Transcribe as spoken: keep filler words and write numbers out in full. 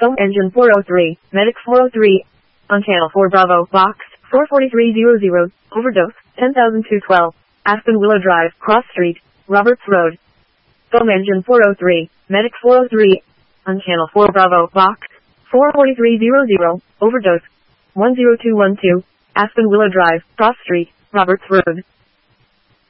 Foam engine four oh three, medic four oh three, on channel four Bravo, box, four four three hundred, overdose, ten thousand two hundred twelve, Aspen Willow Drive, Cross Street, Roberts Road. Foam engine four oh three, medic four oh three, on channel four Bravo, box, four four three hundred, overdose, one zero two one two, Aspen Willow Drive, Cross Street, Roberts Road.